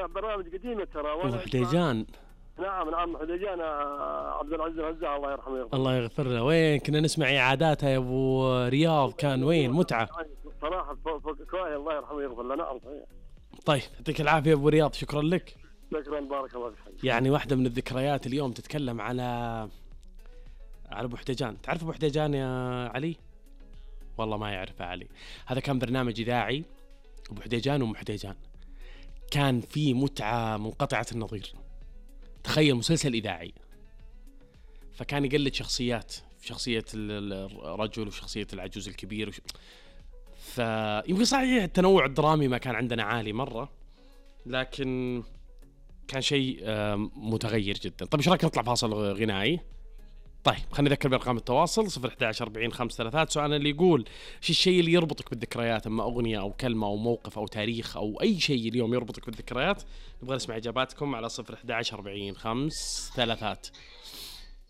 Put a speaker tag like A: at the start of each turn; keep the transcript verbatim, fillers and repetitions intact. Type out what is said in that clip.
A: برامج قديمة ترى.
B: أبو حديجان.
A: نعم نعم حديجان عبد العزيز الهزاع الله يرحمه يغفر.
B: الله يغفر له. وين كنا نسمع إعاداتها يا أبو رياض؟ كان وين متعة
A: صراحة كواهي الله يرحمه يغفر له. نعم صحيح.
B: طيب يعطيك العافية يا أبو رياض، شكرا لك.
A: شكرا بارك الله فيك.
B: يعني واحدة من الذكريات اليوم تتكلم على على أبو حديجان. تعرف أبو حديجان يا علي؟ والله ما يعرف علي. هذا كان برنامج إذاعي أبو حديجان وأم حديجان، كان في متعة منقطعة النظير. تخيل مسلسل إذاعي، فكان يقلد شخصيات، شخصية الرجل وشخصية العجوز الكبير وش... فيمكن صحيح التنوع الدرامي ما كان عندنا عالي مرة، لكن كان شيء متغير جدا. طيب ايش رايك نطلع فاصل غنائي؟ طيب خلينا نذكر بأرقام التواصل صفر أحد عشر أربعين خمسة ثلاثات. سؤالنا اللي يقول ايش الشيء اللي يربطك بالذكريات، اما اغنية او كلمة او موقف او تاريخ او اي شيء اليوم يربطك بالذكريات. نبغى نسمع اجاباتكم على صفر أحد عشر أربعين خمسة ثلاثات.